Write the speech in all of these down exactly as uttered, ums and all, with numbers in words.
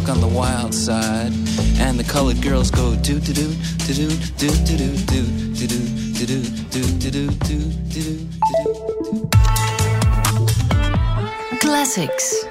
walk on the wild side. And the colored girls go do do do do do do do do do do do do do do do do. Classics.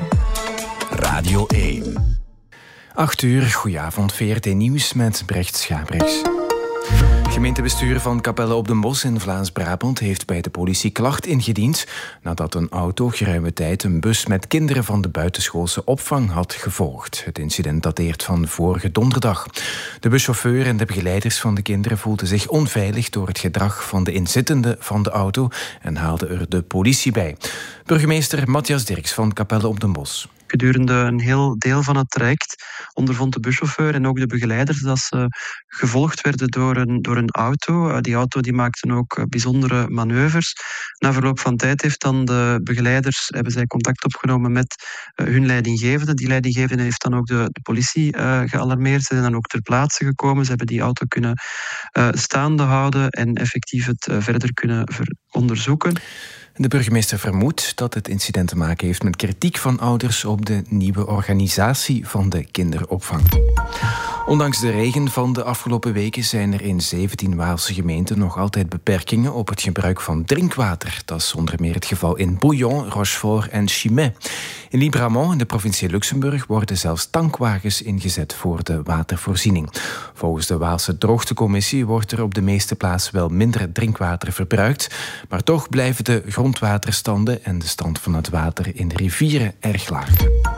Radio één. acht uur, goedenavond, V R T Nieuws met Brecht Schabriks. Gemeentebestuur van Capelle op den Bosch in Vlaams-Brabant heeft bij de politie klacht ingediend nadat een auto geruime tijd een bus met kinderen van de buitenschoolse opvang had gevolgd. Het incident dateert van vorige donderdag. De buschauffeur en de begeleiders van de kinderen voelden zich onveilig door het gedrag van de inzittenden van de auto en haalden er de politie bij. Burgemeester Matthias Dirks van Capelle op den Bosch. Gedurende een heel deel van het traject ondervond de buschauffeur en ook de begeleiders dat ze gevolgd werden door een, door een auto. Die auto die maakte ook bijzondere manoeuvres. Na verloop van tijd heeft dan de begeleiders, hebben zij contact opgenomen met hun leidinggevende. Die leidinggevende heeft dan ook de, de politie uh, gealarmeerd. Ze zijn dan ook ter plaatse gekomen. Ze hebben die auto kunnen uh, staande houden en effectief het uh, verder kunnen ver- onderzoeken. De burgemeester vermoedt dat het incident te maken heeft met kritiek van ouders op de nieuwe organisatie van de kinderopvang. Ondanks de regen van de afgelopen weken zijn er in zeventien Waalse gemeenten nog altijd beperkingen op het gebruik van drinkwater. Dat is onder meer het geval in Bouillon, Rochefort en Chimay. In Libramont, in de provincie Luxemburg, worden zelfs tankwagens ingezet voor de watervoorziening. Volgens de Waalse Droogtecommissie wordt er op de meeste plaatsen wel minder drinkwater verbruikt, maar toch blijven de grondwaterstanden en de stand van het water in de rivieren erg laag.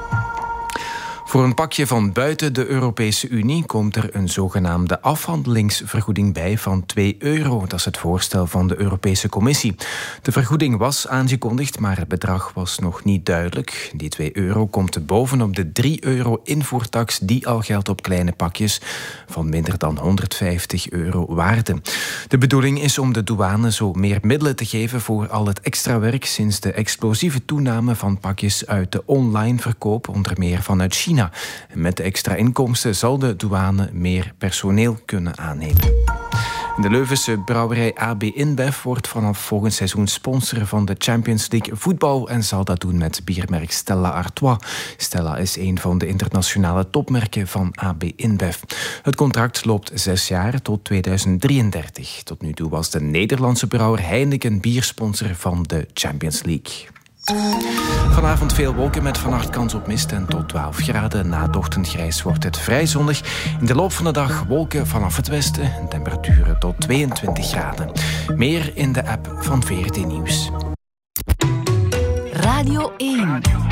Voor een pakje van buiten de Europese Unie komt er een zogenaamde afhandelingsvergoeding bij van twee euro. Dat is het voorstel van de Europese Commissie. De vergoeding was aangekondigd, maar het bedrag was nog niet duidelijk. Die twee euro komt bovenop de drie euro invoertax die al geldt op kleine pakjes van minder dan honderdvijftig euro waarde. De bedoeling is om de douane zo meer middelen te geven voor al het extra werk sinds de explosieve toename van pakjes uit de online verkoop, onder meer vanuit China. En met de extra inkomsten zal de douane meer personeel kunnen aannemen. De Leuvense brouwerij A B InBev wordt vanaf volgend seizoen sponsor van de Champions League voetbal en zal dat doen met biermerk Stella Artois. Stella is een van de internationale topmerken van A B InBev. Het contract loopt zes jaar tot tweeduizend drieëndertig. Tot nu toe was de Nederlandse brouwer Heineken biersponsor van de Champions League. Vanavond veel wolken met vannacht kans op mist en tot twaalf graden. Na het ochtendgrijs wordt het vrij zonnig. In de loop van de dag wolken vanaf het westen. Temperaturen tot tweeëntwintig graden. Meer in de app van V R T Nieuws. Radio één.